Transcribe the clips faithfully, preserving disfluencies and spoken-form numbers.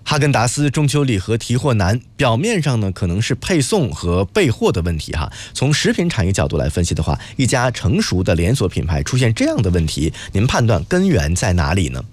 哈根达斯中秋礼盒提货难，表面上呢可能是配送和备货的问题哈。从食品产业角度来分析的话，一家成熟的连锁品牌出现这样的问题，您判断根源在哪里呢？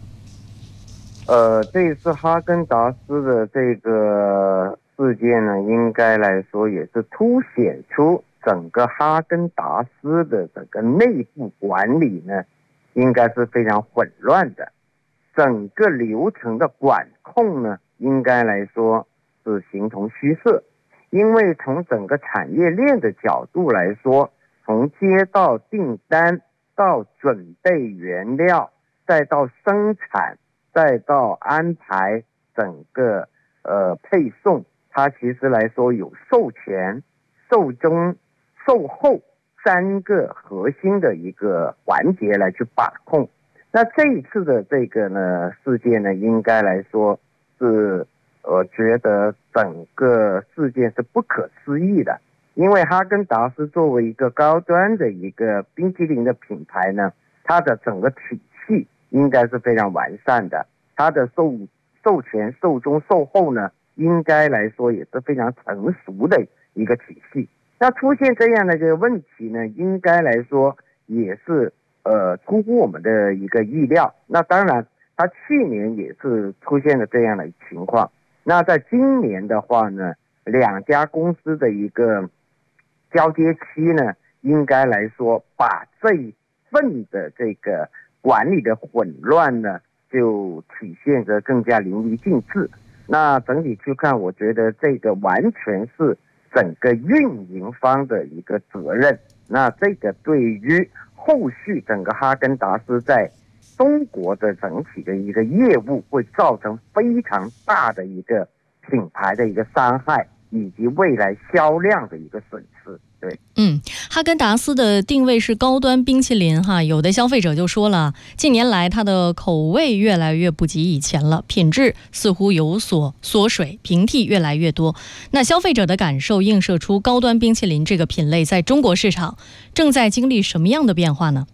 呃，这次哈根达斯的这个事件呢，应该来说也是凸显出整个哈根达斯的整个内部管理呢，应该是非常混乱的。整个流程的管控呢，应该来说是形同虚设。因为从整个产业链的角度来说，从接到订单到准备原料，再到生产，再到安排整个呃配送，它其实来说有售前、售中、售后三个核心的一个环节来去把控。那这一次的这个呢事件呢，应该来说是我觉得整个事件是不可思议的。因为哈根达斯作为一个高端的一个冰淇淋的品牌呢，它的整个体系应该是非常完善的，它的售售前、售中、售后呢，应该来说也是非常成熟的一个体系。那出现这样的一个问题呢，应该来说也是呃出乎我们的一个意料。那当然它去年也是出现了这样的情况。那在今年的话呢，两家公司的一个交接期呢，应该来说把这一份的这个管理的混乱呢，就体现得更加淋漓尽致。那整体去看，我觉得这个完全是整个运营方的一个责任。那这个对于后续整个哈根达斯在中国的整体的一个业务会造成非常大的一个品牌的一个伤害，以及未来销量的一个损失。对， 嗯，哈根达斯的定位是高端冰淇淋哈，有的消费者就说了，近年来它的口味越来越不及以前了，品质似乎有所缩水，平替越来越多。那消费者的感受映射出高端冰淇淋这个品类在中国市场正在经历什么样的变化呢？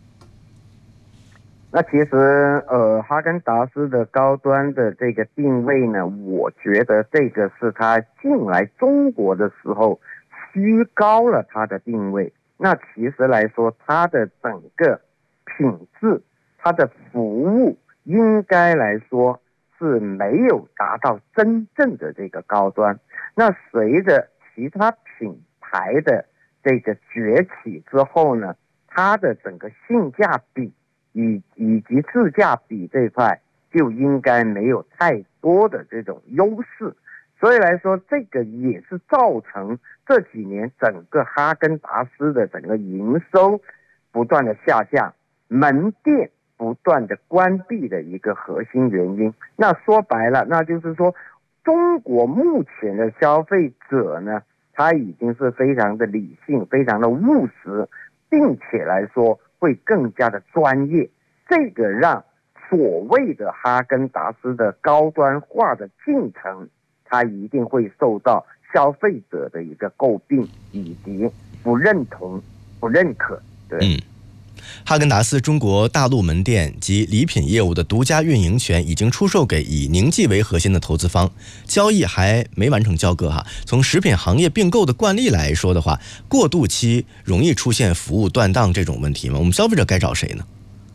那其实呃，哈根达斯的高端的这个定位呢，我觉得这个是它进来中国的时候虚高了它的定位。那其实来说，它的整个品质、它的服务应该来说是没有达到真正的这个高端。那随着其他品牌的这个崛起之后呢，它的整个性价比以以及质价比这一块就应该没有太多的这种优势。所以来说，这个也是造成这几年整个哈根达斯的整个营收不断的下降，门店不断的关闭的一个核心原因。那说白了，那就是说中国目前的消费者呢，他已经是非常的理性，非常的务实，并且来说会更加的专业。这个让所谓的哈根达斯的高端化的进程，它一定会受到消费者的一个诟病以及不认同、不认可。对， 嗯，哈根达斯中国大陆门店及礼品业务的独家运营权已经出售给以宁记为核心的投资方，交易还没完成交割哈。从食品行业并购的惯例来说的话，过渡期容易出现服务断档这种问题吗？我们消费者该找谁呢？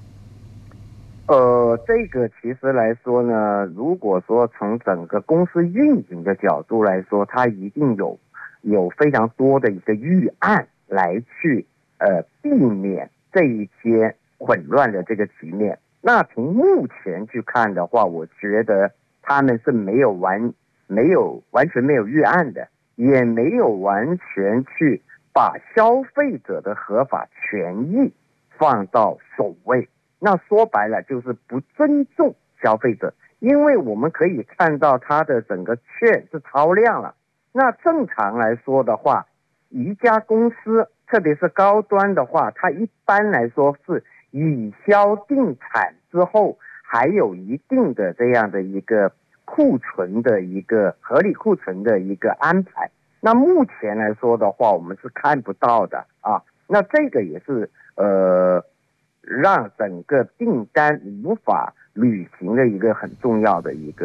呃，这个其实来说呢，如果说从整个公司运营的角度来说，它一定有有非常多的一个预案来去呃避免这一些混乱的这个局面。那从目前去看的话，我觉得他们是没有完没有完全没有预案的，也没有完全去把消费者的合法权益放到首位。那说白了就是不尊重消费者。因为我们可以看到它的整个券是超量了。那正常来说的话，一家公司特别是高端的话，它一般来说是以销定产之后还有一定的这样的一个库存的一个合理库存的一个安排。那目前来说的话，我们是看不到的啊。那这个也是呃让整个订单无法履行的一个很重要的一个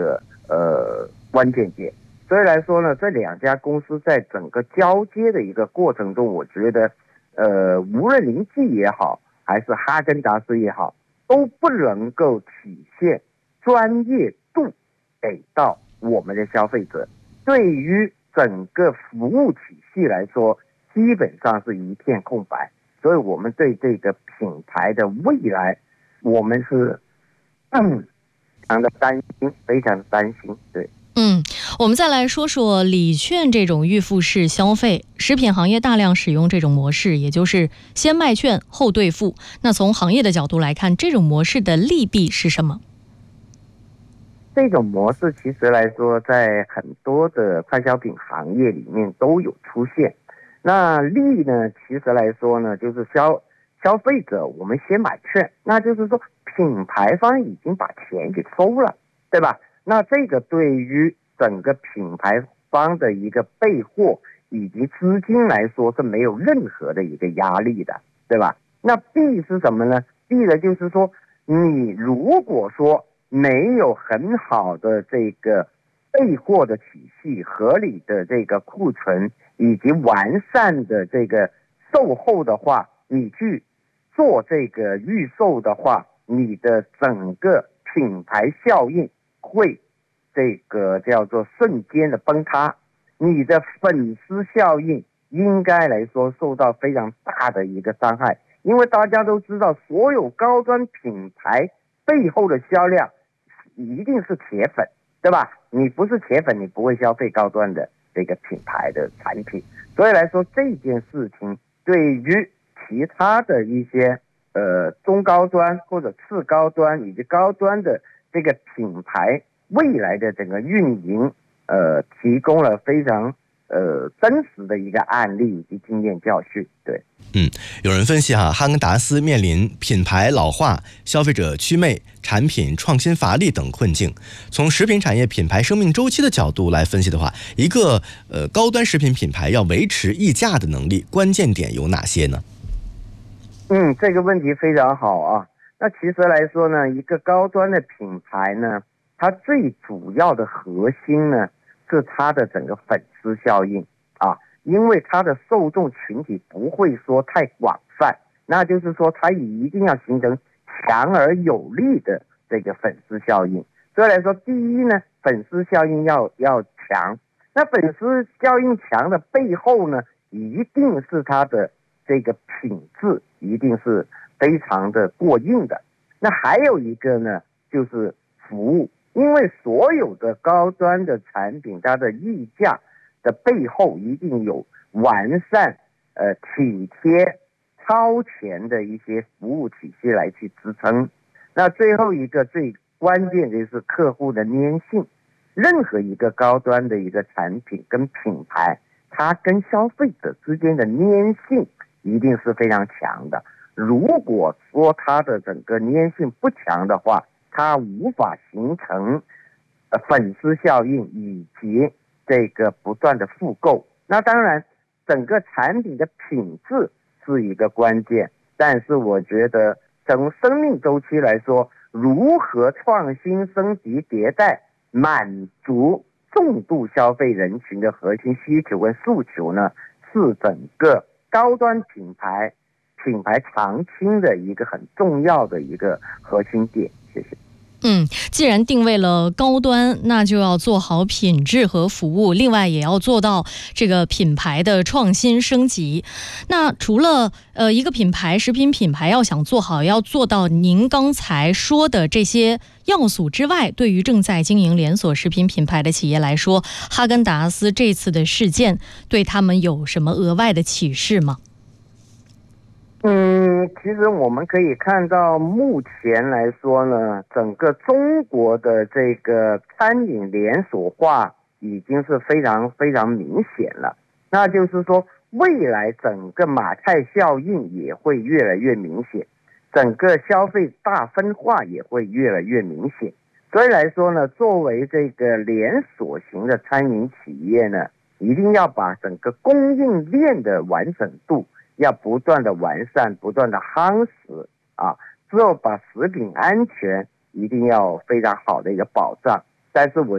呃关键点。所以来说呢，这两家公司在整个交接的一个过程中，我觉得，呃，无论宁记也好，还是哈根达斯也好，都不能够体现专业度给到我们的消费者。对于整个服务体系来说，基本上是一片空白。所以我们对这个品牌的未来，我们是嗯，非常的担心，非常的担心，对。 嗯，我们再来说说礼券这种预付式消费。食品行业大量使用这种模式，也就是先卖券后兑付。那从行业的角度来看，这种模式的利弊是什么？ 这种模式其实来说，在很多的快消品行业里面都有出现。那利呢，其实来说呢，就是消消费者我们先买券，那就是说品牌方已经把钱给收了，对吧？那这个对于整个品牌方的一个备货以及资金来说是没有任何的一个压力的，对吧？那弊是什么呢？弊的就是说，你如果说没有很好的这个备货的体系、合理的这个库存以及完善的这个售后的话，你去做这个预售的话，你的整个品牌效应会这个叫做瞬间的崩塌，你的粉丝效应应该来说受到非常大的一个伤害。因为大家都知道，所有高端品牌背后的销量一定是铁粉，对吧？你不是铁粉，你不会消费高端的这个品牌的产品。所以来说，这件事情对于其他的一些呃中高端或者次高端以及高端的这个品牌未来的整个运营，呃，提供了非常呃真实的一个案例以及经验教训。对， 嗯，有人分析哈，哈根达斯面临品牌老化、消费者祛魅、产品创新乏力等困境。从食品产业品牌生命周期的角度来分析的话，一个呃高端食品品牌要维持溢价的能力，关键点有哪些呢？ 嗯，这个问题非常好啊。那其实来说呢，一个高端的品牌呢，它最主要的核心呢是它的整个粉丝效应啊，因为它的受众群体不会说太广泛，那就是说它一定要形成强而有力的这个粉丝效应。所以来说，第一呢，粉丝效应要要强。那粉丝效应强的背后呢，一定是它的这个品质一定是非常的过硬的。那还有一个呢，就是服务，因为所有的高端的产品，它的溢价的背后一定有完善、呃体贴、超前的一些服务体系来去支撑。那最后一个最关键的就是客户的粘性。任何一个高端的一个产品跟品牌，它跟消费者之间的粘性一定是非常强的。如果说它的整个粘性不强的话，它无法形成呃粉丝效应以及这个不断的复购。那当然，整个产品的品质是一个关键，但是我觉得从生命周期来说，如何创新升级迭代，满足重度消费人群的核心需求跟诉求呢，是整个高端品牌品牌长青的一个很重要的一个核心点。谢谢。 嗯，既然定位了高端，那就要做好品质和服务，另外也要做到这个品牌的创新升级。那除了呃一个品牌食品品牌要想做好，要做到您刚才说的这些要素之外，对于正在经营连锁食品品牌的企业来说，哈根达斯这次的事件对他们有什么额外的启示吗？ 嗯，其实我们可以看到，目前来说呢，整个中国的这个餐饮连锁化已经是非常非常明显了。那就是说，未来整个马太效应也会越来越明显，整个消费大分化也会越来越明显。所以来说呢，作为这个连锁型的餐饮企业呢，一定要把整个供应链的完整度要不断的完善，不断的夯实啊，之后把食品安全一定要非常好的一个保障。但是我